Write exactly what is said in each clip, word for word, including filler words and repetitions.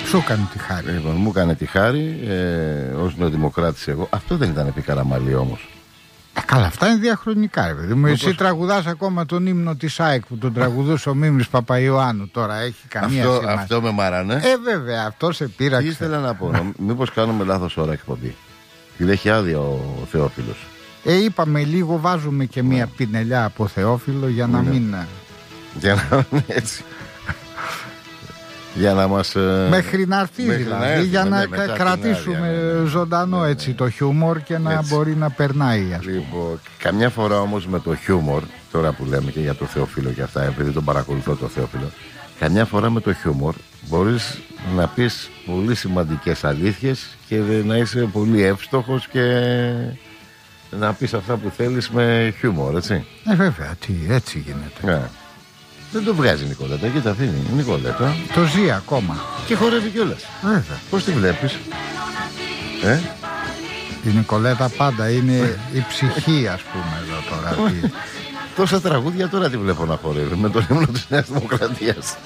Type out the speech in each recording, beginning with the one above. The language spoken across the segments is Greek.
Σου έκανε τη χάρη. Λοιπόν, μου έκανε τη χάρη ε, ως νεοδημοκράτης εγώ. Αυτό δεν ήταν επί Καραμαλή όμως. Ε, καλά, αυτά είναι διαχρονικά, ρε παιδί μου. Όπως... Εσύ τραγουδάς ακόμα τον ύμνο της ΑΕΚ που τον τραγουδούσε ο Μίμης Παπαϊωάννου. Τώρα έχει καμία αυτό, σημασία. Αυτό με μάρανε. Ε, βέβαια, αυτό σε πείραξε. Τι ήθελα να πω, μήπως κάνουμε λάθος ώρα εκπομπή. Γιατί έχει άδεια ο Θεόφιλος. Ε, είπαμε λίγο, βάζουμε και μία πινελιά από Θεόφιλο για να ναι. μην. Για να έτσι. Για να μας. Μέχρι να έρθει δηλαδή. Να έρθει, για να ναι, κρατήσουμε άδεια, ναι, ζωντανό ναι, έτσι ναι. το χιούμορ και να έτσι. Μπορεί να περνάει. Λοιπόν, καμιά φορά όμως με το χιούμορ, τώρα που λέμε και για το Θεόφιλο και αυτά, επειδή τον παρακολουθώ το Θεόφιλο, καμιά φορά με το χιούμορ μπορείς να πεις πολύ σημαντικές αλήθειες και να είσαι πολύ εύστοχος και να πεις αυτά που θέλεις με χιούμορ, έτσι. Ε, βέβαια, τι, έτσι γίνεται. Ναι. Δεν το βγάζει η Νικολέτα, και τα αφήνει η Νικολέτα. Το ζει ακόμα. Και χορεύει κιόλας. Βέβαια. Πώς τη βλέπεις? Ε? Η Νικολέτα πάντα είναι η ψυχή, ας πούμε, εδώ τώρα. Τόσα τραγούδια τώρα τη βλέπω να χορεύει με τον ύμνο της Νέας Δημοκρατίας.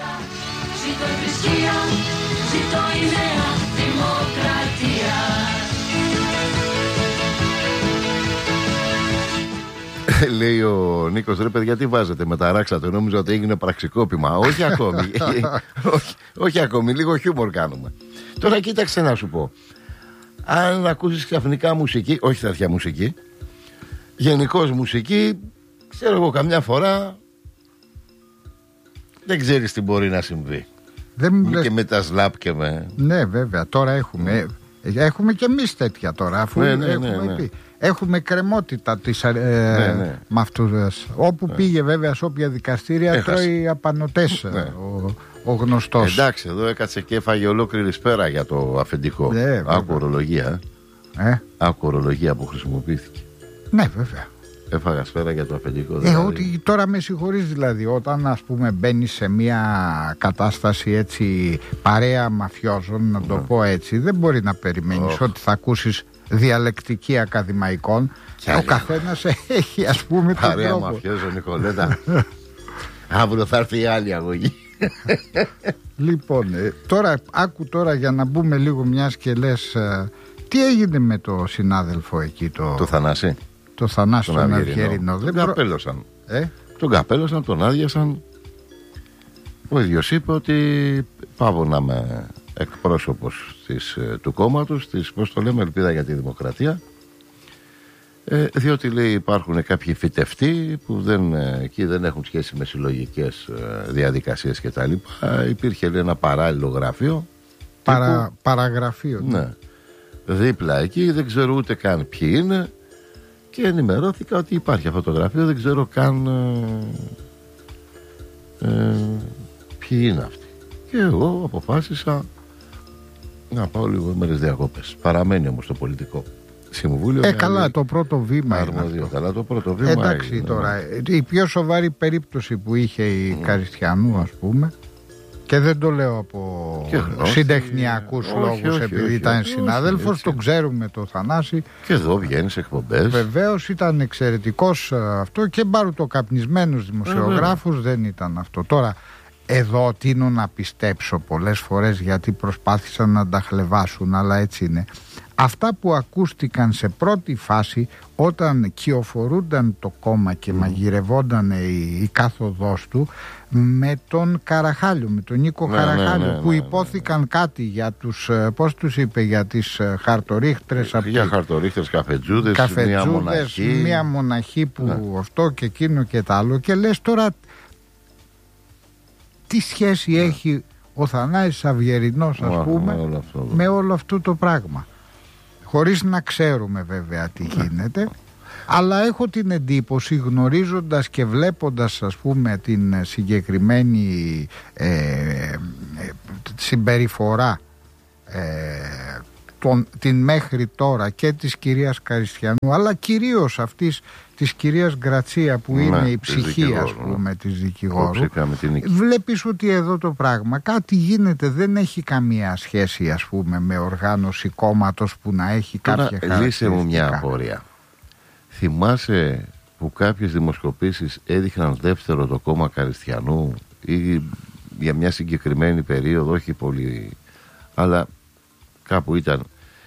Λέει ο Νίκος, ρε παιδιά, τι βάζετε, μεταράξατε, νόμιζα ότι έγινε πραξικόπημα. Όχι ακόμη. όχι, όχι ακόμη, λίγο χιούμορ κάνουμε. Τώρα κοίταξε να σου πω. Αν ακούσεις ξαφνικά μουσική, όχι τέτοια μουσική, γενικώς μουσική, ξέρω εγώ καμιά φορά δεν ξέρεις τι μπορεί να συμβεί. Δεν και λες... με τα σλάπ και με... Ναι, βέβαια, τώρα έχουμε. Mm. Έχουμε και εμείς τέτοια τώρα, αφού ναι, ναι, έχουμε ναι, ναι. πει. Έχουμε κρεμότητα της, ε, ναι, ναι. με αυτούς. Όπου ναι. πήγε βέβαια σε όποια δικαστήρια έχασε. Τρώει απανωτές ναι. ο, ο γνωστός. Εντάξει, εδώ έκατσε και έφαγε ολόκληρη σπέρα για το αφεντικό. Ναι, άκου ορολογία. Ε? Άκου ορολογία που χρησιμοποιήθηκε. Ναι, βέβαια. Έφαγα σφαίρα για το αφεντικό. Ε, δηλαδή. ότι τώρα με συγχωρείς δηλαδή, όταν ας πούμε μπαίνεις σε μια κατάσταση έτσι παρέα μαφιόζων, να το ναι. πω έτσι, δεν μπορεί να περιμένεις oh. ότι θα ακούσεις διαλεκτική ακαδημαϊκών. Και ο καθένας έχει ας πούμε τον παρέα τρόπο. Παρέα μαφιόζων, Νικολέτα. Αύριο θα έρθει η άλλη αγωγή. Λοιπόν, ε, τώρα άκου τώρα για να μπούμε λίγο μιας και λες, ε, τι έγινε με το συνάδελφο εκεί το... Το Θανάση. Το Θανάση τον Αυγερινό. Τον καπέλωσαν. Ε? Τον καπέλωσαν, τον άδειασαν. Ο ίδιος είπε ότι πάω να είμαι εκπρόσωπος της, του κόμματος, της, πώς το λέμε, Ελπίδα για τη Δημοκρατία. Ε, διότι λέει υπάρχουν κάποιοι φυτευτοί που δεν, εκεί δεν έχουν σχέση με συλλογικές διαδικασίες κτλ. Υπήρχε λέει, ένα παράλληλο γραφείο. Παρα, τύπου, παραγραφείο. Ναι. ναι. Δίπλα εκεί δεν ξέρω ούτε καν ποιοι είναι. Και ενημερώθηκα ότι υπάρχει αυτό το γραφείο. Δεν ξέρω καν ε, ε, ποιοι είναι αυτοί. Και εγώ αποφάσισα να πάω λίγο μέρες διακόπες. Παραμένει όμως το πολιτικό συμβούλιο. Ε, καλά, άλλη... το πρώτο βήμα αρμοδίο, καλά, το πρώτο βήμα. Εντάξει είναι, τώρα, ναι. Η πιο σοβαρή περίπτωση που είχε η mm. Καριστιανού, ας πούμε, και δεν το λέω από συντεχνιακούς όχι, λόγους όχι, επειδή όχι, ήταν όχι, συνάδελφος, όχι, τον ξέρουμε το Θανάση. Και εδώ βγαίνει σε εκπομπές. Βεβαίως ήταν εξαιρετικός αυτό και μπαρουτοκαπνισμένος δημοσιογράφος ε, δεν ήταν αυτό. Τώρα εδώ τείνω να πιστέψω πολλές φορές γιατί προσπάθησαν να τα χλεβάσουν, αλλά έτσι είναι. Αυτά που ακούστηκαν σε πρώτη φάση όταν κυοφορούνταν το κόμμα και mm. μαγειρευόταν η, η κάθοδός του με τον Καραχάλιο, με τον Νίκο ναι, Καραχάλιο ναι, ναι, που ναι, υπόθηκαν ναι. κάτι για τους, πώς τους είπε, για τις χαρτορίχτρες. Για χαρτορίχτρες, καφετζούδες, καφετζούδες, μια μοναχή. Μια μοναχή που ναι. αυτό και εκείνο και τα άλλο και λες τώρα τι σχέση ναι. έχει ο Θανάσης Αυγερινός ας πούμε με όλο, αυτό, με όλο αυτό το πράγμα. Χωρίς να ξέρουμε βέβαια τι γίνεται, αλλά έχω την εντύπωση γνωρίζοντας και βλέποντας ας πούμε την συγκεκριμένη ε, ε, συμπεριφορά ε, τον, την μέχρι τώρα και της κυρίας Καριστιανού αλλά κυρίως αυτής της κυρίας Γκρατσία που ναι, είναι η ψυχή ας πούμε της δικηγόρου, βλέπεις ότι εδώ το πράγμα κάτι γίνεται, δεν έχει καμία σχέση ας πούμε με οργάνωση κόμματος που να έχει τώρα, κάποια χαρακτηριστικά. Λύσε μου μια απορία. Θυμάσαι που κάποιες δημοσκοπήσεις έδειχναν δεύτερο το κόμμα Καριστιανού ή για μια συγκεκριμένη περίοδο, όχι πολύ αλλά κάπου ήταν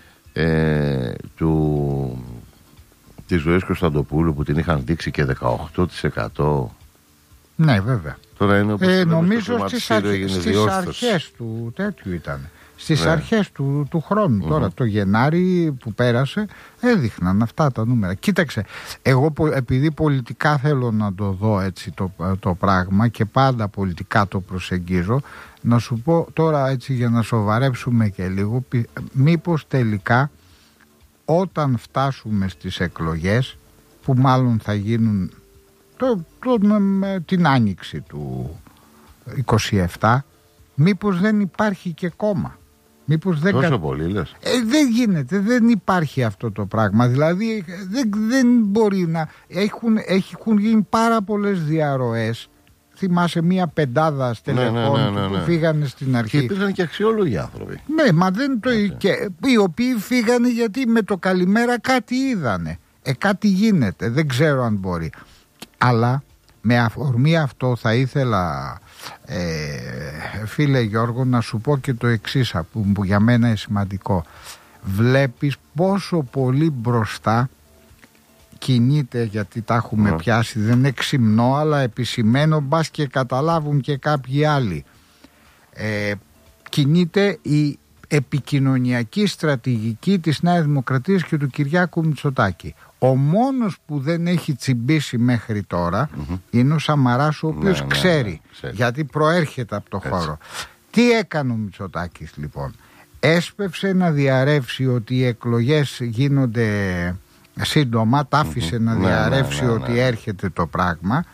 ε, του, της Ζωής Κωνσταντοπούλου που την είχαν δείξει και δεκαοκτώ τοις εκατό. Ναι, βέβαια. Τώρα είναι όπως ε, νομίζω στις, αρχ, στις αρχές του τέτοιου ήταν. Στις ναι. αρχές του, του χρόνου. Mm-hmm. Τώρα το Γενάρη που πέρασε έδειχναν αυτά τα νούμερα. Κοίταξε, εγώ επειδή πολιτικά θέλω να το δω έτσι το, το πράγμα και πάντα πολιτικά το προσεγγίζω, να σου πω τώρα έτσι για να σοβαρέψουμε και λίγο, μήπως τελικά όταν φτάσουμε στις εκλογές που μάλλον θα γίνουν το, το, την άνοιξη του είκοσι επτά, μήπως δεν υπάρχει και κόμμα. Μήπως δεν τόσο κα... πολύ λες. Ε, δεν γίνεται, δεν υπάρχει αυτό το πράγμα. Δηλαδή δεν, δεν μπορεί να έχουν, έχουν γίνει πάρα πολλές διαρροές. Θυμάσαι μία πεντάδα στελεχών ναι, ναι, ναι, ναι, ναι. που φύγανε στην αρχή. Και υπήρχαν και αξιόλογοι άνθρωποι. Ναι, μα δεν το... Okay. Και, οι οποίοι φύγανε γιατί με το καλημέρα κάτι είδανε. Ε, κάτι γίνεται, δεν ξέρω αν μπορεί. Αλλά με αφορμή αυτό θα ήθελα, ε, φίλε Γιώργο, να σου πω και το εξής που, που για μένα είναι σημαντικό. Βλέπεις πόσο πολύ μπροστά κινείται, γιατί τα έχουμε mm. πιάσει, δεν είναι ξυμνό αλλά επισημαίνω, μπας και καταλάβουν και κάποιοι άλλοι. Ε, κινείται η επικοινωνιακή στρατηγική της Νέας Δημοκρατίας και του Κυριάκου Μητσοτάκη. Ο μόνος που δεν έχει τσιμπήσει μέχρι τώρα mm-hmm. είναι ο Σαμαράς, ο οποίος ναι, ξέρει, ναι, ναι, γιατί προέρχεται από το Έτσι. χώρο. Τι έκανε ο Μητσοτάκης λοιπόν? Έσπευσε να διαρρεύσει ότι οι εκλογές γίνονται σύντομα, τα άφησε mm-hmm. να διαρρεύσει ναι, ναι, ναι, ναι. ότι έρχεται το πράγμα.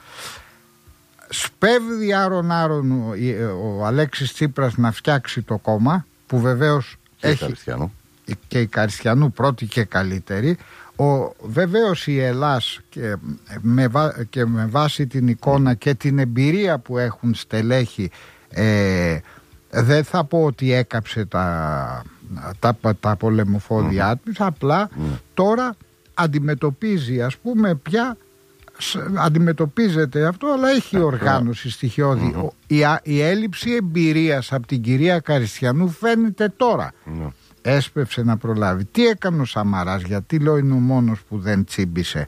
Σπέβδει άρον άρον ο, ο Αλέξης Τσίπρας να φτιάξει το κόμμα, που βεβαίως και έχει Καριστιανού. Και η Καριστιανού πρώτη και καλύτερη. Ο, βεβαίως η Ελλάς και με, βά, και με βάση την εικόνα και την εμπειρία που έχουν στελέχη, ε, δεν θα πω ότι έκαψε τα, τα, τα πολεμοφόδια mm-hmm. τους, απλά mm. τώρα αντιμετωπίζει, ας πούμε, πια αντιμετωπίζεται αυτό, αλλά έχει mm-hmm. οργάνωση στοιχειώδη. Mm-hmm. Η, η έλλειψη εμπειρίας από την κυρία Καριστιανού φαίνεται τώρα. Mm-hmm. Έσπευσε να προλάβει. Τι έκανε ο Σαμαράς? Γιατί λέω είναι ο μόνος που δεν τσίμπησε?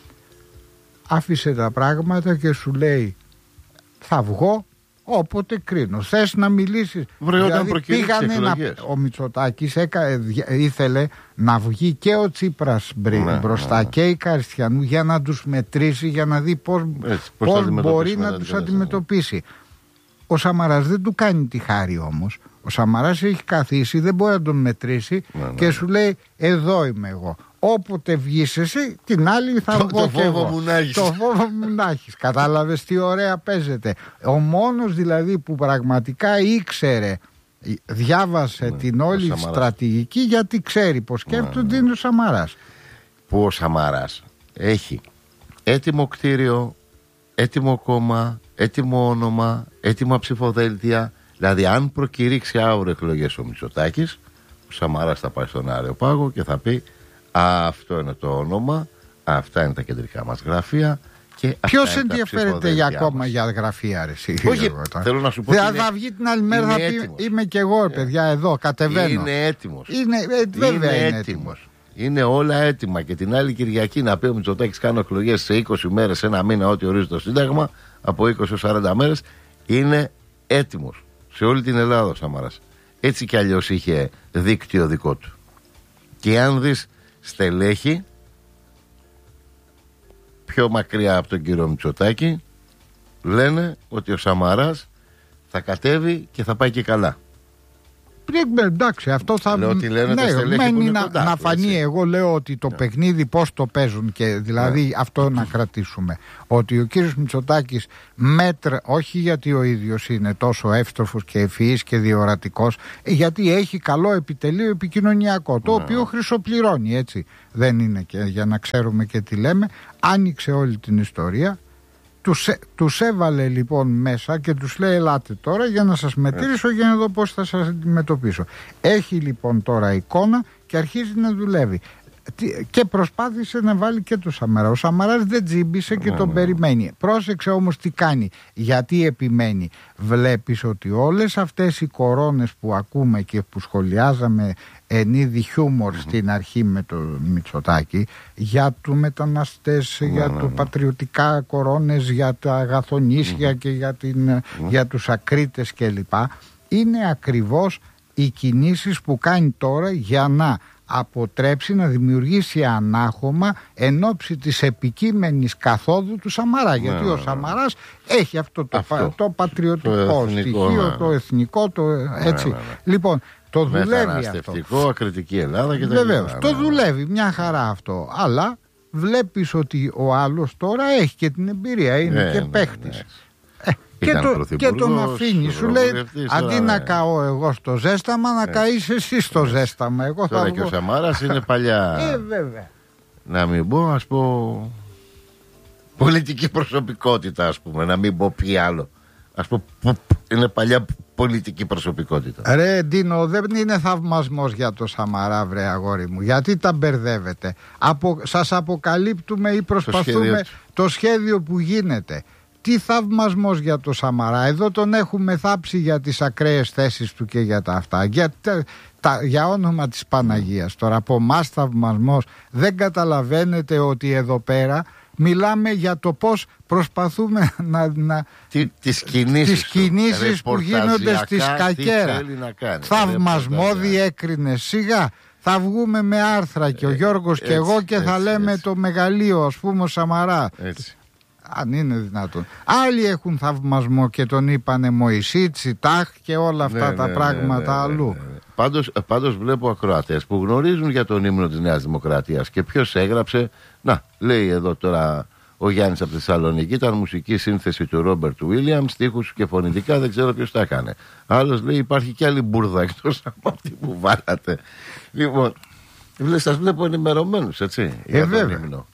Άφησε τα πράγματα και σου λέει θα βγω όποτε κρίνω. Θες να μιλήσεις? Βρε, δηλαδή πήγανε να... Ο Μητσοτάκης έκα... ήθελε να βγει και ο Τσίπρας ναι, μπροστά ναι, ναι. και η Καριστιανού για να τους μετρήσει, για να δει πώς, Έτσι, πώς, πώς μπορεί να τους αντιμετωπίσει. Ο Σαμαράς δεν του κάνει τη χάρη όμως. Ο Σαμαράς έχει καθίσει, δεν μπορεί να τον μετρήσει ναι, ναι. και σου λέει εδώ είμαι εγώ. Όποτε βγεις εσύ, την άλλη θα το, βγω το και εγώ. Μου να έχεις. Το φόβο μου να έχεις. Κατάλαβες τι ωραία παίζεται. Ο μόνος δηλαδή που πραγματικά ήξερε, διάβασε ναι, την όλη στρατηγική, γιατί ξέρει πως σκέφτονται ναι, ναι. είναι ο Σαμαράς. Που ο Σαμαράς έχει έτοιμο κτίριο, έτοιμο κόμμα, έτοιμο όνομα, έτοιμα ψηφοδέλτια. Δηλαδή αν προκηρύξει αύριο εκλογές ο Μητσοτάκης, ο Σαμαράς θα πάει στον Αρεοπάγο και θα πει αυτό είναι το όνομα, αυτά είναι τα κεντρικά μας γραφεία. Ποιος ενδιαφέρεται για ακόμα μας. Για γραφεία ρε εσύ? Όχι, θέλω να σου πω δηλαδή θα βγει την άλλη μέρα θα πει είμαι και εγώ παιδιά εδώ κατεβαίνω. Είναι έτοιμος. Είναι, ε, βέβαια είναι, είναι έτοιμος. Είναι όλα έτοιμα και την άλλη Κυριακή να πει ο Μητσοτάκης κάνω εκλογές σε είκοσι μέρες, σε ένα μήνα ό,τι ορίζει το Σύνταγμα, από είκοσι έως σαράντα μέρες, είναι έτοιμος. Σε όλη την Ελλάδα ο Σαμαράς. Έτσι κι αλλιώς είχε δίκτυο δικό του. Και αν δεις στελέχη πιο μακριά από τον κύριο Μητσοτάκη, λένε ότι ο Σαμαράς θα κατέβει και θα πάει και καλά. Εντάξει, αυτό θα λέω ότι λένε ναι, τα μένει να, κοντά, να φανεί. Έτσι. Εγώ λέω ότι το yeah. παιχνίδι πώς το παίζουν και δηλαδή yeah. αυτό να κρατήσουμε. Ότι ο κύριος Μητσοτάκης μέτρα, όχι γιατί ο ίδιος είναι τόσο εύστροφος και ευφυής και διορατικός, γιατί έχει καλό επιτελείο επικοινωνιακό, το yeah. οποίο χρυσοπληρώνει, έτσι. Δεν είναι και για να ξέρουμε και τι λέμε. Άνοιξε όλη την ιστορία. Τους, τους έβαλε λοιπόν μέσα και τους λέει ελάτε τώρα για να σας μετρήσω για να δω πώς θα σας αντιμετωπίσω. Έχει λοιπόν τώρα εικόνα και αρχίζει να δουλεύει. Και προσπάθησε να βάλει και τον Σαμαρά. Ο Σαμαράς δεν τζίμπησε και τον περιμένει. Πρόσεξε όμως τι κάνει. Γιατί επιμένει. Βλέπεις ότι όλες αυτές οι κορώνες που ακούμε και που σχολιάζαμε εν είδη χιούμορ στην αρχή με το Μητσοτάκη, για του μεταναστές, ναι, για ναι, του ναι. πατριωτικά κορώνες, για τα αγαθονίσια mm. και για, την, mm. για τους ακρίτες κλπ, είναι ακριβώς οι κινήσεις που κάνει τώρα για να αποτρέψει, να δημιουργήσει ανάχωμα εν ώψη της επικείμενης καθόδου του Σαμαρά. Ναι, γιατί ο Σαμαράς έχει αυτό το, αυτό, το πατριωτικό το εθνικό, στοιχείο, ναι. το εθνικό, το έτσι. Ναι, ναι, ναι. Λοιπόν, το δουλεύει αυτό. Μεταναστευτικό, ακριτική Ελλάδα και τα Βεβαίως, ναι, το ναι. δουλεύει μια χαρά αυτό. Αλλά βλέπεις ότι ο άλλος τώρα έχει και την εμπειρία, είναι ναι, και ναι, παίχτης. Ναι. Και, το, και τον αφήνει, σου λέει αντί να καώ εγώ στο ζέσταμα, να καείς εσύ στο ζέσταμα. Εγώ τώρα θα και ο Σαμάρας είναι παλιά. Ε, βέβαια. Να μην πω, ας πω, πολιτική προσωπικότητα, ας πούμε, να μην πω πει άλλο. Ας πω, είναι παλιά πολιτική προσωπικότητα. Ρε Ντίνο, δεν είναι θαυμασμός για το Σαμαρά, βρε αγόρι μου. Γιατί τα μπερδεύετε. Απο, σας αποκαλύπτουμε ή προσπαθούμε το σχέδιο, το σχέδιο που γίνεται. Τι θαυμασμός για το Σαμαρά. Εδώ τον έχουμε θάψει για τις ακραίες θέσεις του και για τα αυτά. Για, τα, για όνομα της Παναγίας. Τώρα από εμάς θαυμασμός. Δεν καταλαβαίνετε ότι εδώ πέρα μιλάμε για το πώς προσπαθούμε να... να τι, τις κινήσεις, τις κινήσεις που γίνονται στη Σκακέρα. Θαυμασμό διέκρινε. Σιγά. Θα βγούμε με άρθρα και ο Γιώργος ε, και έτσι, εγώ και έτσι, θα έτσι, λέμε έτσι. Το μεγαλείο, ας πούμε, ο Σαμαρά. Έτσι. Αν είναι δυνατόν. Άλλοι έχουν θαυμασμό και τον είπανε Μωυσή, Τσιτάχ και όλα αυτά ναι, τα ναι, πράγματα ναι, ναι, αλλού. Ναι, ναι. Πάντως, πάντως βλέπω ακροατές που γνωρίζουν για τον ύμνο της Νέας Δημοκρατίας και ποιος έγραψε. Να, λέει εδώ τώρα ο Γιάννης από τη Θεσσαλονίκη, ήταν μουσική σύνθεση του Ρόμπερτ Βίλιαμ, στίχους και φωνητικά, δεν ξέρω ποιος τα έκανε. Άλλος λέει υπάρχει και άλλη μπουρδα εκτός από αυτή που βάλατε. Λοιπόν, σας βλέπω ενημερωμένους, έτσι, ε, για τον ύμνο.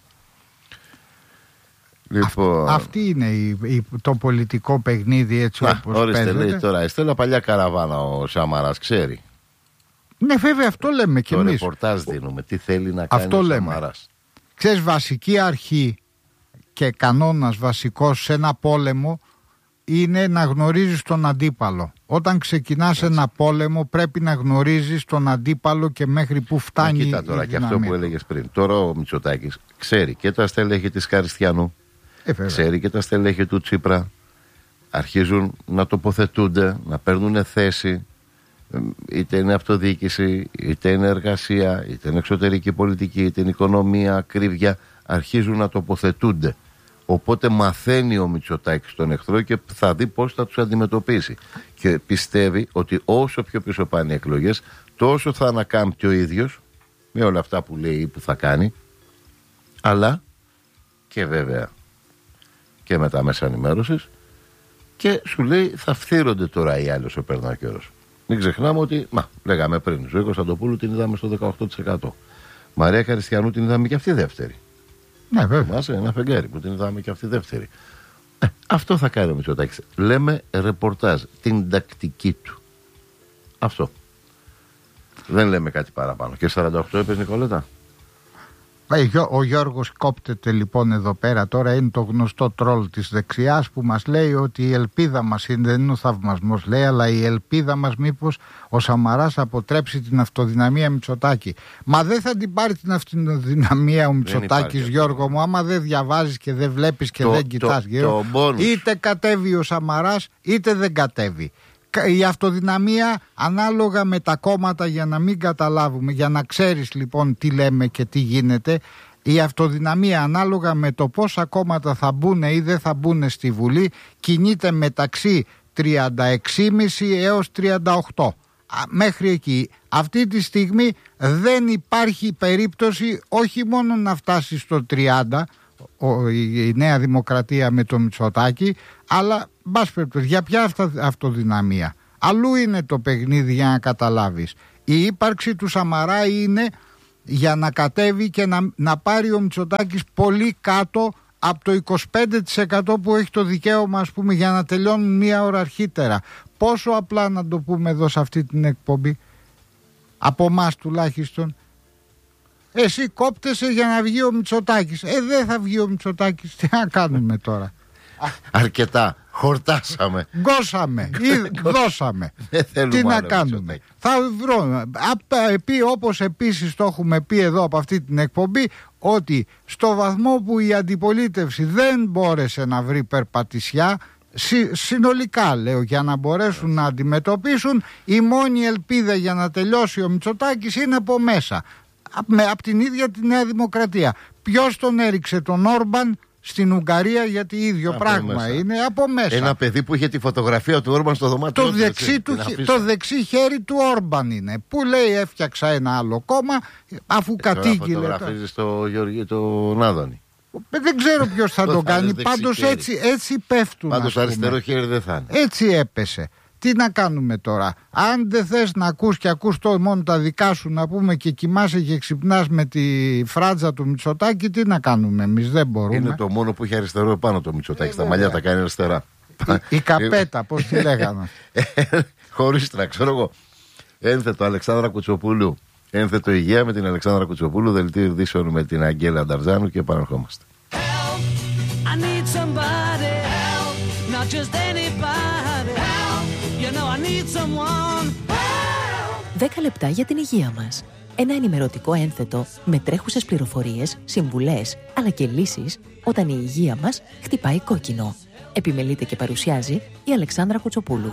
Λοιπόν... Αυτή είναι η, η, το πολιτικό παιχνίδι έτσι Α, όπως ορίστε, παίζεται. Λέει τώρα, Εστέλα παλιά καραβάνα ο Σαμαράς, ξέρει. Ναι, βέβαια, αυτό λέμε κι το εμείς. Το ρεπορτάζ δίνουμε, τι θέλει να κάνει αυτό ο λέμε. Σαμαράς. Ξέρεις, βασική αρχή και κανόνας βασικός σε ένα πόλεμο είναι να γνωρίζεις τον αντίπαλο. Όταν ξεκινάς έτσι. Ένα πόλεμο πρέπει να γνωρίζεις τον αντίπαλο και μέχρι που φτάνει. Μα κοίτα τώρα και αυτό που έλεγες πριν. Τώρα ο Μητσοτάκης ξέρει και τα στελέχη της Καριστιανού, ε, ξέρει και τα στελέχη του Τσίπρα. Αρχίζουν να τοποθετούνται, να παίρνουν θέση, είτε είναι αυτοδιοίκηση, είτε είναι εργασία, είτε είναι εξωτερική πολιτική, είτε είναι οικονομία, ακρίβεια. Αρχίζουν να τοποθετούνται. Οπότε μαθαίνει ο Μητσοτάκης τον εχθρό και θα δει πώς θα τους αντιμετωπίσει. Και πιστεύει ότι όσο πιο πίσω πάνε οι εκλογές, τόσο θα ανακάμπτει ο ίδιος με όλα αυτά που λέει ή που θα κάνει, αλλά και βέβαια και με τα μέσα ενημέρωσης, και σου λέει θα φθύρονται τώρα οι άλλοι όσο περνά ο καιρός. Μην ξεχνάμε ότι, μα, λέγαμε πριν, Ζωή Κωνσταντοπούλου την είδαμε στο δεκαοκτώ τοις εκατό. Μαρία Καριστιανού την είδαμε και αυτή δεύτερη. Ναι, βέβαια. Θυμάσαι, ένα φεγγάρι που την είδαμε και αυτή δεύτερη. Ε, αυτό θα κάνει ο Μητσοτάκης. Λέμε ρεπορτάζ, την τακτική του. Αυτό. Δεν λέμε κάτι παραπάνω. Και σαράντα οκτώ είπες, Νικολέτα. Ο Γιώργος κόπτεται λοιπόν εδώ πέρα. Τώρα είναι το γνωστό τρόλ της δεξιάς που μας λέει ότι η ελπίδα μας είναι, δεν είναι ο θαυμασμός, λέει, αλλά η ελπίδα μας μήπως ο Σαμαράς αποτρέψει την αυτοδυναμία Μητσοτάκη. Μα δεν θα την πάρει την αυτοδυναμία ο Μητσοτάκης, Γιώργο μου, άμα δεν διαβάζεις και δεν βλέπεις και το, δεν κοιτάς γύρω. Είτε κατέβει ο Σαμαράς είτε δεν κατέβει. Η αυτοδυναμία ανάλογα με τα κόμματα, για να μην καταλάβουμε, για να ξέρεις λοιπόν τι λέμε και τι γίνεται, η αυτοδυναμία ανάλογα με το πόσα κόμματα θα μπουν ή δεν θα μπουν στη Βουλή κινείται μεταξύ τριάντα έξι κόμμα πέντε έως τριάντα οκτώ. Μέχρι εκεί. Αυτή τη στιγμή δεν υπάρχει περίπτωση όχι μόνο να φτάσει στο τριάντα η Νέα Δημοκρατία με το Μητσοτάκη, αλλά μπας περιπτώσει, για ποια αυτοδυναμία? Αλλού είναι το παιχνίδι, για να καταλάβεις. Η ύπαρξη του Σαμαρά είναι για να κατέβει και να, να πάρει ο Μητσοτάκης πολύ κάτω από το είκοσι πέντε τοις εκατό που έχει το δικαίωμα, ας πούμε, για να τελειώνουν μία ώρα αρχίτερα. Πόσο απλά να το πούμε εδώ σε αυτή την εκπομπή, από εμάς τουλάχιστον, Εσύ κόπτεσαι για να βγει ο Μητσοτάκης. Ε, δεν θα βγει ο Μητσοτάκης. Τι να κάνουμε τώρα? Αρκετά. Χορτάσαμε. Γκώσαμε ή δώσαμε. Τι να κάνουμε? Θα βρω. Όπως επίσης το έχουμε πει εδώ από αυτή την εκπομπή, ότι στο βαθμό που η αντιπολίτευση δεν μπόρεσε να βρει περπατησιά, Συ, συνολικά λέω, για να μπορέσουν να αντιμετωπίσουν, η μόνη ελπίδα για να τελειώσει ο Μητσοτάκης είναι από μέσα, με, από την ίδια τη Νέα Δημοκρατία. Ποιος τον έριξε τον Όρμπαν στην Ουγγαρία? Γιατί ίδιο από πράγμα μέσα. Είναι από μέσα. Ένα παιδί που είχε τη φωτογραφία του Όρμπαν στο δωμάτιο. Το, δεξί, του, το δεξί χέρι του Όρμπαν είναι, που λέει έφτιαξα ένα άλλο κόμμα, αφού κατήγγειλε. Φωτογραφίζει στο Γεωργί τον Άδωνη. Δεν ξέρω ποιος θα το κάνει. Πάντως έτσι, έτσι πέφτουν. Πάντως αριστερό χέρι δεν θα είναι. Έτσι έπεσε. Τι να κάνουμε τώρα? Αν δεν θες να ακούς και ακούς το μόνο τα δικά σου, να πούμε, και κοιμάσαι και ξυπνάς με τη φράτζα του Μητσοτάκη, τι να κάνουμε εμείς? Δεν μπορούμε. Είναι το μόνο που έχει αριστερό επάνω το Μητσοτάκη. Στα μαλλιά τα κάνει αριστερά. Η, η καπέτα, πώς τη λέγανε. Χωρίστρα, ξέρω εγώ. Ένθετο Αλεξάνδρα Κουτσοπούλου. Ένθετο Υγεία με την Αλεξάνδρα Κουτσοπούλου. Δελτίο ειδήσεων με την Αγγέλα Νταρζάνου και επαναρχόμαστε. δέκα λεπτά για την υγεία μας. Ένα ενημερωτικό ένθετο με τρέχουσες πληροφορίες, συμβουλές, αλλά και λύσεις όταν η υγεία μας χτυπάει κόκκινο. Επιμελείται και παρουσιάζει η Αλεξάνδρα Κουτσοπούλου.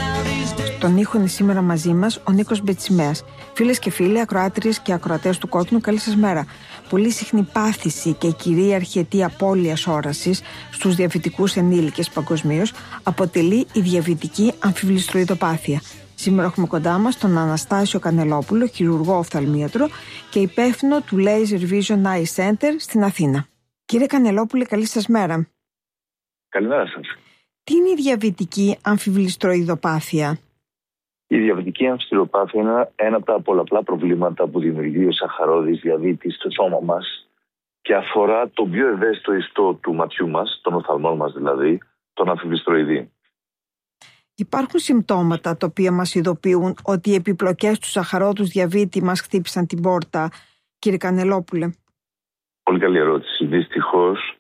Στον ήχο είναι σήμερα μαζί μας ο Νίκος Μπετσιμέας. Φίλες και φίλοι, ακροάτριες και ακροατές του Κόκκινου, καλή σας μέρα. Πολύ συχνή πάθηση και κυρίαρχη αιτία απώλειας όρασης στους διαβητικούς ενήλικες παγκοσμίως αποτελεί η διαβητική αμφιβληστροειδοπάθεια. Σήμερα έχουμε κοντά μας τον Αναστάσιο Κανελόπουλο, χειρουργό οφθαλμίατρο και υπεύθυνο του Laser Vision Eye Center στην Αθήνα. Κύριε Κανελόπουλε, καλή σας μέρα. Καλημέρα σας. Τι είναι η διαβητική αμφιβληστροειδοπάθεια? Η διαβητική αμφιβληστροειδοπάθεια είναι ένα από τα πολλαπλά προβλήματα που δημιουργεί ο σαχαρώδης διαβήτης στο σώμα μας και αφορά το πιο ευαίσθητο ιστό του ματιού μας, των οφθαλμών μας δηλαδή, τον αμφιβληστροειδή. Υπάρχουν συμπτώματα τα οποία μας ειδοποιούν ότι οι επιπλοκές του σαχαρόδους διαβήτη μας χτύπησαν την πόρτα, κύριε Κανελόπουλε? Πολύ καλή ερώτηση. Δυστυχώς,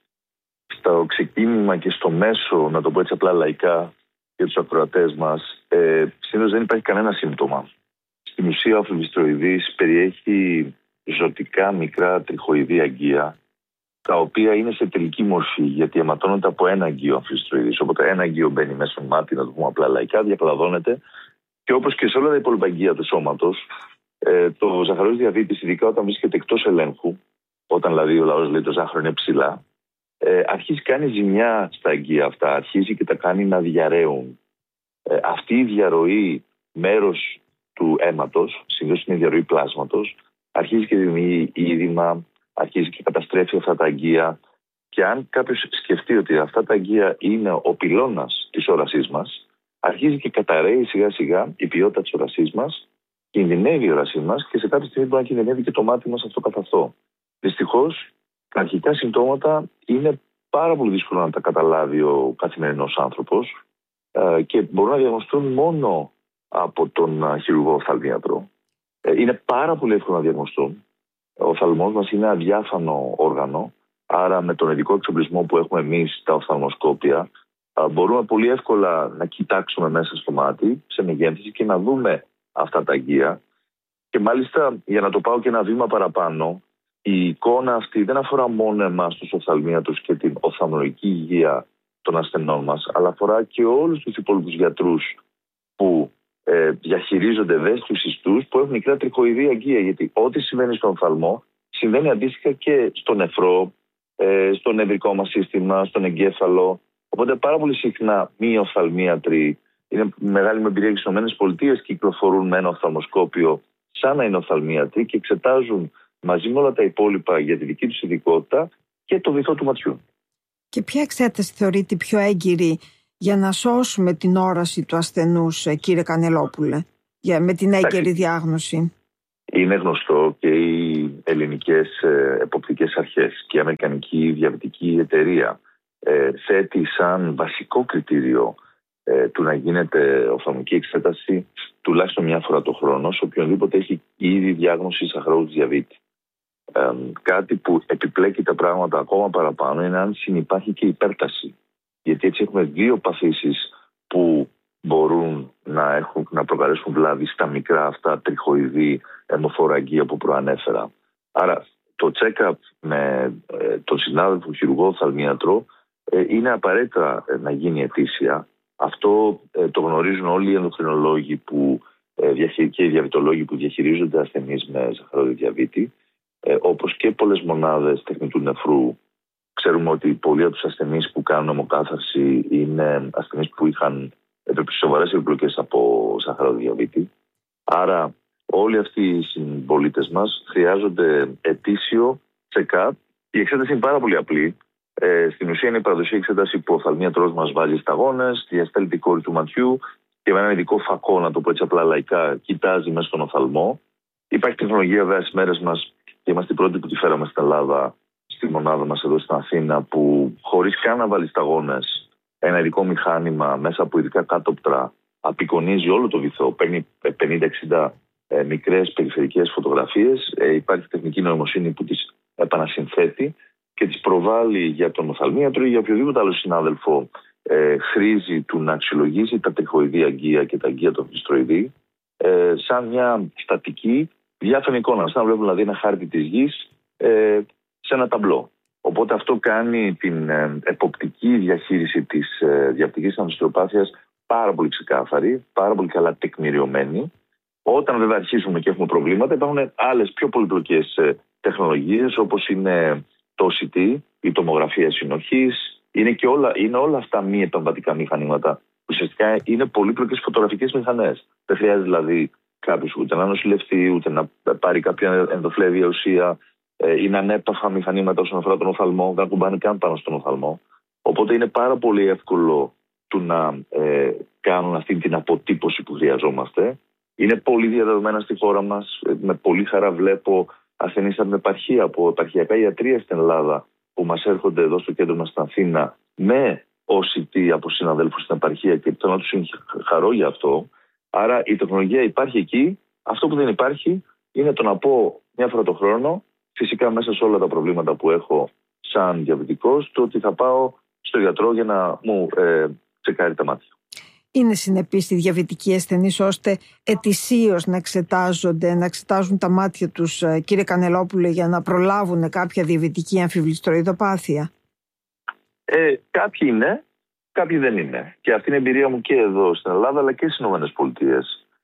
στο ξεκίνημα και στο μέσο, να το πω έτσι απλά λαϊκά, για τους ακροατές μας, ε, συνήθως δεν υπάρχει κανένα σύμπτωμα. Στην ουσία, ο αμφιβληστροειδής περιέχει ζωτικά μικρά τριχοειδή αγγεία, τα οποία είναι σε τελική μορφή, γιατί αιματώνονται από ένα αγγείο αμφιβληστροειδής. Οπότε ένα αγγείο μπαίνει μέσα στο μάτι, να το πούμε απλά λαϊκά, διαπλαδώνεται, και όπως και σε όλα τα υπόλοιπα αγγεία του σώματος, ε, το ζαχαρόδης διαβήτης, ειδικά όταν βρίσκεται εκτός ελέγχου, όταν δηλαδή ο λαός λέει το ζάχαρο είναι ψηλά, ε, αρχίζει κάνει ζημιά στα αγγεία αυτά, αρχίζει και τα κάνει να διαρρέουν. Ε, αυτή η διαρροή μέρος του αίματος, συνήθως είναι η διαρροή πλάσματος, αρχίζει και δημιουργεί είδημα, αρχίζει και καταστρέφει αυτά τα αγγεία. Και αν κάποιος σκεφτεί ότι αυτά τα αγγεία είναι ο πυλώνας της όρασής μας, αρχίζει και καταρρέει σιγά σιγά η ποιότητα της όρασής μας, κινδυνεύει η όρασή μας και σε κάποια στιγμή μπορεί να κινδυνεύει και το μάτι μας αυτό καθ' αυτό. Δυστυχώς, τα αρχικά συμπτώματα είναι πάρα πολύ δύσκολο να τα καταλάβει ο καθημερινός άνθρωπος και μπορούν να διαγνωστούν μόνο από τον χειρουργό οφθαλμίατρο. Είναι πάρα πολύ εύκολο να διαγνωστούν. Ο οφθαλμός μας είναι αδιάφανο όργανο, άρα με τον ειδικό εξοπλισμό που έχουμε εμείς, τα οφθαλμοσκόπια, μπορούμε πολύ εύκολα να κοιτάξουμε μέσα στο μάτι, σε μεγέθυνση, και να δούμε αυτά τα αγγεία. Και μάλιστα, για να το πάω και ένα βήμα παραπάνω, η εικόνα αυτή δεν αφορά μόνο εμάς τους οφθαλμίατρους και την οφθαλμολογική υγεία των ασθενών μας, αλλά αφορά και όλους τους υπόλοιπους γιατρούς που ε, διαχειρίζονται ευαίσθητους ιστούς που έχουν μικρά τριχοειδή αγγεία. Γιατί ό,τι συμβαίνει στον οφθαλμό συμβαίνει αντίστοιχα και στο νεφρό, ε, στο νευρικό μας σύστημα, στον εγκέφαλο. Οπότε πάρα πολύ συχνά μη οφθαλμίατροι, είναι μεγάλη με εμπειρία στις ΗΠΑ, κυκλοφορούν με ένα οφθαλμοσκόπιο σαν να είναι οφθαλμίατροι και εξετάζουν μαζί με όλα τα υπόλοιπα για τη δική τους ειδικότητα και το βυθό του ματιού. Και ποια εξέταση θεωρείται πιο έγκυρη για να σώσουμε την όραση του ασθενούς, κύριε Κανελόπουλε, για, με την έγκαιρη διάγνωση? Είναι γνωστό και οι ελληνικές ε, εποπτικές αρχές και η Αμερικανική Διαβητική Εταιρεία ε, θέτει σαν βασικό κριτήριο ε, του να γίνεται οφθαλμική εξέταση τουλάχιστον μια φορά το χρόνο σε οποιονδήποτε έχει ήδη διάγνωση σαχαρόδους διαβήτη. Ε, κάτι που επιπλέκει τα πράγματα ακόμα παραπάνω είναι αν συνυπάρχει και υπέρταση. Γιατί έτσι έχουμε δύο παθήσεις που μπορούν να, έχουν, να προκαλέσουν βλάβη στα μικρά αυτά τριχοειδή αιμοφοραγγεία που προανέφερα. Άρα το check-up με ε, τον συνάδελφο χειρουργό οφθαλμίατρο ε, είναι απαραίτητα ε, να γίνει ετήσια. Αυτό ε, το γνωρίζουν όλοι οι ενδοκρινολόγοι που, ε, και οι διαβητολόγοι που διαχειρίζονται ασθενείς με ζαχαρόδι διαβήτη, ε, όπως και πολλές μονάδες τεχνητού νεφρού. Ξέρουμε ότι πολλοί από τους ασθενείς που κάνουν αιμοκάθαρση είναι ασθενείς που είχαν σοβαρές επιπλοκές από ζαχαρόδι διαβήτη. Άρα όλοι αυτοί οι συμπολίτες μας χρειάζονται ετήσιο check-up. Η εξέταση είναι πάρα πολύ απλή. Ε, στην ουσία είναι η παραδοσιακή εξέταση που ο οφθαλμίατρος μας βάζει σταγόνες, διαστέλει την κόρη του ματιού και με ένα ειδικό φακό, να το πω έτσι απλά λαϊκά, κοιτάζει μέσα στον οφθαλμό. Υπάρχει τεχνολογία βέβαια στις μέρες μας και είμαστε οι πρώτοι που τη φέραμε στην Ελλάδα, στη μονάδα μας εδώ στην Αθήνα, που χωρίς καν να βάλει σταγόνες, ένα ειδικό μηχάνημα μέσα από ειδικά κάτωπτρα απεικονίζει όλο το βυθό, παίρνει πενήντα εξήντα ε, μικρές περιφερικές φωτογραφίες. Ε, υπάρχει τεχνική νοημοσύνη που τις επανασυνθέτει και τις προβάλλει για τον οφθαλμίατρο ή για οποιοδήποτε άλλο συνάδελφο ε, χρήζει του να αξιολογήσει τα τριχοειδή αγγεία και τα αγγεία των φλιστροειδή ε, σαν μια στατική διάφανη εικόνα. Σαν να βλέπουν δηλαδή ένα χάρτη της γης ε, σε ένα ταμπλό. Οπότε αυτό κάνει την ε, εποπτική διαχείριση της ε, διαπτικής αμυστροπάθειας πάρα πολύ ξεκάθαρη, πάρα πολύ καλά τεκμηριωμένη. Όταν βέβαια αρχίσουμε και έχουμε προβλήματα, υπάρχουν άλλες πιο πολυπλοκές ε, τεχνολογίες, όπως είναι το ο σι τι, η τομογραφία συνοχής. Είναι, και όλα, είναι όλα αυτά μη επεμβατικά μηχανήματα. Ουσιαστικά είναι πολύπλοκες φωτογραφικές μηχανές. Δεν χρειάζεται δηλαδή κάποιος ούτε να νοσηλευτεί, ούτε να πάρει κάποια ενδοφλέβια ουσία. Ε, είναι ανέπαφα μηχανήματα όσον αφορά τον οφθαλμό, δεν κουμπάνε καν πάνω στον οφθαλμό. Οπότε είναι πάρα πολύ εύκολο του να ε, κάνουν αυτή την αποτύπωση που χρειαζόμαστε. Είναι πολύ διαδεδομένα στη χώρα μας. Με πολύ χαρά βλέπω ασθενείς από την επαρχία, από επαρχιακά ιατρία στην Ελλάδα, που μας έρχονται εδώ στο κέντρο μας στην Αθήνα με ο σι τι από συναδέλφους στην επαρχία και θέλω να τους χαρώ για αυτό. Άρα η τεχνολογία υπάρχει εκεί. Αυτό που δεν υπάρχει είναι το να πω μια φορά το χρόνο, φυσικά μέσα σε όλα τα προβλήματα που έχω σαν διαβητικός, το ότι θα πάω στο γιατρό για να μου ε, τσεκάρει τα μάτια. Είναι συνεπείς οι διαβητικοί ασθενείς ώστε ετησίως να εξετάζονται, να εξετάζουν τα μάτια τους, κύριε Κανελόπουλε, για να προλάβουν κάποια διαβητική αμφιβληστροειδοπάθεια? Ε, κάποιοι είναι, κάποιοι δεν είναι. Και αυτή είναι η εμπειρία μου και εδώ στην Ελλάδα αλλά και στις ΗΠΑ.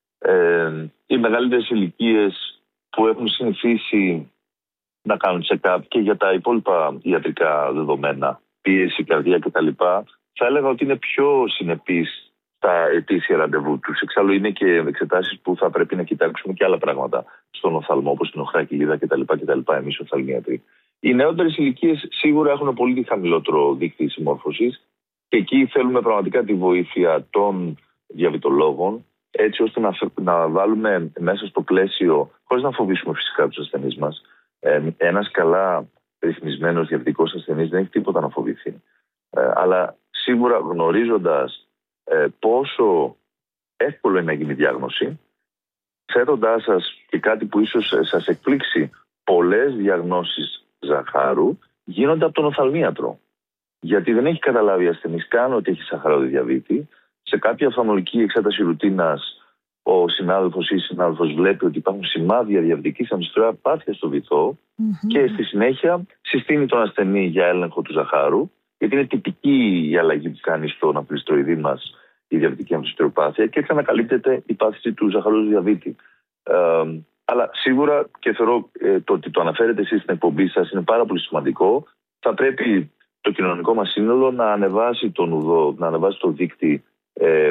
Ε, οι μεγαλύτερες ηλικίες που έχουν συνηθίσει να κάνουν check-up και για τα υπόλοιπα ιατρικά δεδομένα, πίεση, καρδιά κτλ., θα έλεγα ότι είναι πιο συνεπείς τα ετήσια ραντεβού τους. Εξάλλου είναι και εξετάσεις που θα πρέπει να κοιτάξουμε και άλλα πράγματα στον οφθαλμό, όπως την οχρά κοιλίδα κτλ. κτλ. Εμείς οφθαλμίατροι. Οι νεότερες ηλικίες σίγουρα έχουν πολύ χαμηλότερο δείκτη συμμόρφωσης και εκεί θέλουμε πραγματικά τη βοήθεια των διαβητολόγων, έτσι ώστε να, να βάλουμε μέσα στο πλαίσιο, χωρίς να φοβήσουμε φυσικά τους ασθενείς μας, ε, ένας καλά ρυθμισμένος διαβητικός ασθενής δεν έχει τίποτα να φοβηθεί. Ε, αλλά σίγουρα γνωρίζοντας ε, πόσο εύκολο είναι να γίνει διάγνωση, θέτοντάς σας και κάτι που ίσως σας εκπλήξει, πολλές διαγνώσεις ζαχάρου γίνονται από τον οφθαλμίατρο. Γιατί δεν έχει καταλάβει ασθενής καν ότι έχει ζαχαρόδι διαβήτη. Σε κάποια οφθαλμολογική εξέταση ρουτίνας, ο συνάδελφος ή η συνάδελφος βλέπει ότι υπάρχουν σημάδια διαβητικής αμυστροαπάθειας στο βυθό mm-hmm. και στη συνέχεια συστήνει τον ασθενή για έλεγχο του ζαχάρου, γιατί είναι τυπική η αλλαγή που κάνει στον αμφιλιστροειδή μας η διαβητική αμυστροαπάθεια και έτσι ανακαλύπτεται η πάθηση του ζαχαρόδι διαβήτη. Ε, αλλά σίγουρα και θεωρώ ε, το ότι το αναφέρετε εσείς στην εκπομπή σας είναι πάρα πολύ σημαντικό. Θα πρέπει το κοινωνικό μας σύνολο να ανεβάσει τον ουδό, να ανεβάσει το δείκτη ε,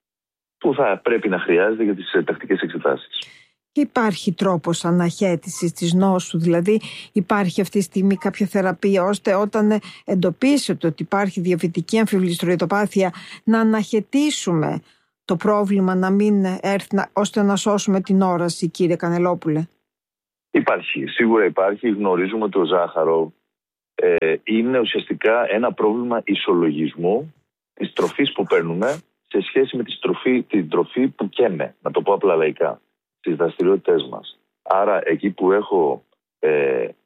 που θα πρέπει να χρειάζεται για τις τακτικές εξετάσεις. Υπάρχει τρόπος αναχέτησης της νόσου, δηλαδή υπάρχει αυτή τη στιγμή κάποια θεραπεία ώστε όταν εντοπίσετε ότι υπάρχει διαβητική αμφιβληστροειδοπάθεια να αναχαιτήσουμε το πρόβλημα, να μην έρθει, ώστε να σώσουμε την όραση, κύριε Κανελόπουλε? Υπάρχει, σίγουρα υπάρχει. Γνωρίζουμε ότι το ζάχαρο ε, είναι ουσιαστικά ένα πρόβλημα ισολογισμού της τροφής που παίρνουμε σε σχέση με τη τροφή, την τροφή που καίμε, να το πω απλά λαϊκά, στις δραστηριότητες μας. Άρα εκεί που έχω ε,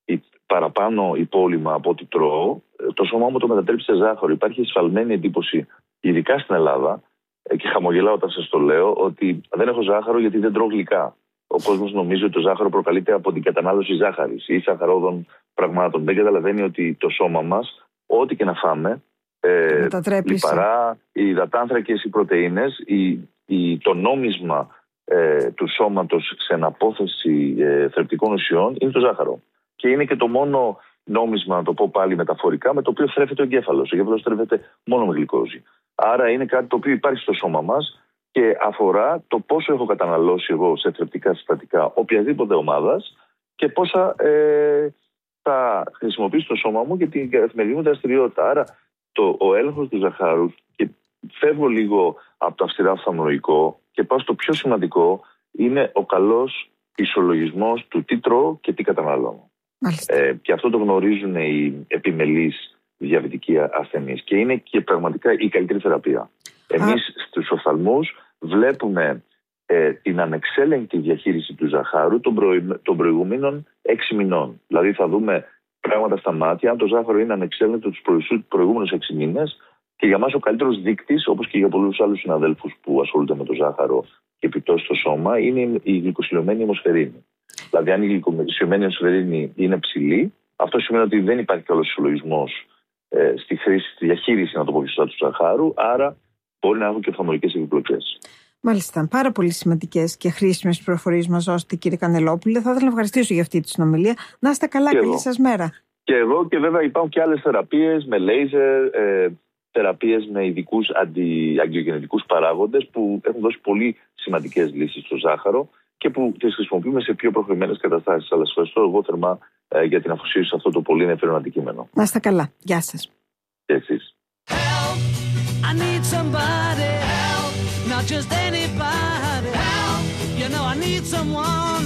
παραπάνω υπόλοιμα από ό,τι τρώω, το σώμα μου το μετατρέπει σε ζάχαρο. Υπάρχει εσφαλμένη εντύπωση, ειδικά στην Ελλάδα, και χαμογελάω όταν σας το λέω, ότι δεν έχω ζάχαρο γιατί δεν τρώω γλυκά. Ο κόσμος νομίζει ότι το ζάχαρο προκαλείται από την κατανάλωση ζάχαρης ή σαχαρόδων πραγμάτων. Δεν καταλαβαίνει ότι το σώμα μας, ό,τι και να φάμε, ε, λιπαρά, οι υδατάνθρακες, οι πρωτεΐνες, η, η, το νόμισμα ε, του σώματος σε αναπόθεση ε, θρεπτικών ουσιών είναι το ζάχαρο. Και είναι και το μόνο νόμισμα, να το πω πάλι μεταφορικά, με το οποίο θρέφεται ο εγκέφαλος. Ο εγκέφαλος θρέφεται μόνο με γλυκόζη. Άρα είναι κάτι το οποίο υπάρχει στο σώμα μας και αφορά το πόσο έχω καταναλώσει εγώ σε θρεπτικά συστατικά οποιασδήποτε ομάδας και πόσα ε, θα χρησιμοποιήσω το σώμα μου για την καθημερινή μου δραστηριότητα. Άρα το, ο έλεγχος του ζαχάρου, και φεύγω λίγο από το αυστηρά οφθαλμολογικό και πάω στο πιο σημαντικό, είναι ο καλός ισολογισμός του τι τρώω και τι καταναλώνω. Ε, και αυτό το γνωρίζουν οι επιμελείς διαβητικοί ασθενείς και είναι και πραγματικά η καλύτερη θεραπεία. Εμείς στους οφθαλμούς βλέπουμε ε, την ανεξέλεγκτη διαχείριση του ζαχάρου των, προη, των προηγούμενων έξι μηνών. Δηλαδή θα δούμε πράγματα στα μάτια, αν το ζάχαρο είναι ανεξέλεγκτο τους προηγούμενους έξι μήνες, και για μας ο καλύτερος δείκτης, όπως και για πολλούς άλλους συναδέλφους που ασχολούνται με το ζάχαρο και επιπτώσεις στο σώμα, είναι η γλυκοσυλωμένη αιμοσφαιρίνη. Δηλαδή, αν η γλυκοσυλωμένη αιμοσφαιρίνη είναι ψηλή, αυτό σημαίνει ότι δεν υπάρχει καλός ισολογισμός ε, στη χρήση, στη διαχείριση, να το πω πιο σωστά, του ζαχάρου, άρα μπορεί να έχουν και οφθαλμολογικές επιπλοκές. Μάλιστα. Πάρα πολύ σημαντικές και χρήσιμες πληροφορίες μας δώσετε, κύριε Κανελόπουλε. Θα ήθελα να ευχαριστήσω για αυτή τη συνομιλία. Να είστε καλά, και καλή σας μέρα. Και εγώ, και βέβαια υπάρχουν και άλλες θεραπείες με λέιζερ, ε, θεραπείες με ειδικούς αντι, αγγειογενετικούς παράγοντες που έχουν δώσει πολύ σημαντικές λύσεις στο ζάχαρο και που τις χρησιμοποιούμε σε πιο προχωρημένες καταστάσεις. Αλλά σας ευχαριστώ εγώ θερμά ε, για την αφοσίωση σε αυτό το πολύ ενδιαφέρον αντικείμενο. Να είστε καλά. Γεια σας. Και εσείς. Help, I need somebody, help, not just anybody, help, you know I need someone,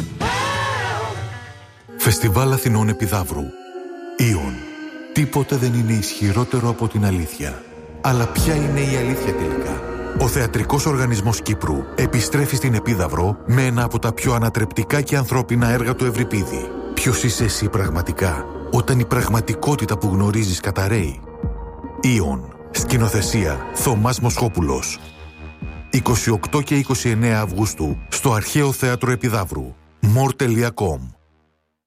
help. Φεστιβάλ Αθηνών Επιδαύρου. Ήον. Τίποτε δεν είναι ισχυρότερο από την αλήθεια. Αλλά ποια είναι η αλήθεια τελικά? Ο Θεατρικός Οργανισμός Κύπρου επιστρέφει στην Επίδαυρο με ένα από τα πιο ανατρεπτικά και ανθρώπινα έργα του Ευρυπίδη. Ποιος είσαι εσύ πραγματικά, όταν η πραγματικότητα που γνωρίζεις καταραίει? Ήον. Σκηνοθεσία Θωμάς Μοσχόπουλος. είκοσι οκτώ και είκοσι εννέα Αυγούστου στο Αρχαίο Θέατρο Επιδαύρου. μορ τελεία κομ